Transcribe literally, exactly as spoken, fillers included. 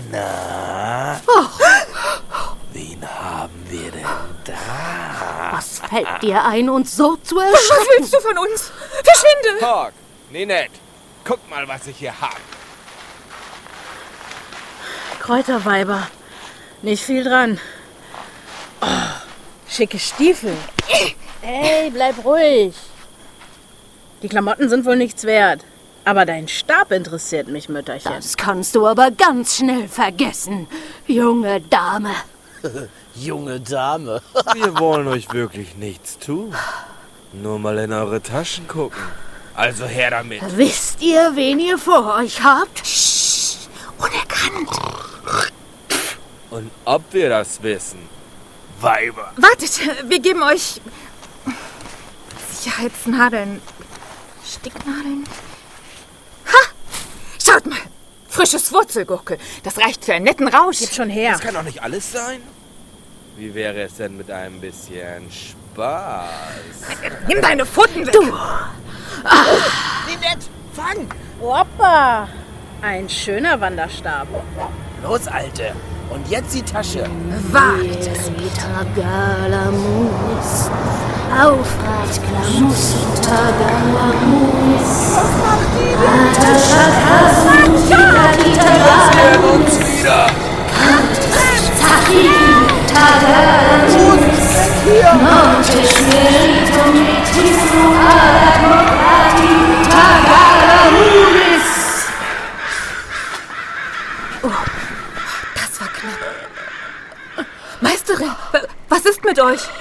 Na, wen haben wir denn da? Was fällt dir ein, uns so zu Was erschrecken? willst du von uns? Verschwinde! Hawk, Ninette, guck mal, was ich hier hab. Kräuterweiber. Nicht viel dran. Oh, schicke Stiefel. Ey, bleib ruhig. Die Klamotten sind wohl nichts wert. Aber dein Stab interessiert mich, Mütterchen. Das kannst du aber ganz schnell vergessen, junge Dame. Junge Dame. Wir wollen euch wirklich nichts tun. Nur mal in eure Taschen gucken. Also her damit. Wisst ihr, wen ihr vor euch habt? Unerkannt! Und ob wir das wissen? Weiber. Wartet, wir geben euch Sicherheitsnadeln. Sticknadeln. Ha! Schaut mal! Frisches Wurzelgurkel. Das reicht für einen netten Rausch. Gib schon her. Das kann doch nicht alles sein. Wie wäre es denn mit einem bisschen Spaß? Nimm deine Pfoten weg! Du! Ninette, fang! Hoppa! Ein schöner Wanderstab. Los, Alte. Und jetzt die Tasche. Wagt! Tagalamunis, aufrecht Klamus, Tagalamunis. Wir uns wieder! Tagalamunis, Monte Spiritum et Tagalamunis. Das war knapp. Meisterin, wa- was ist mit euch?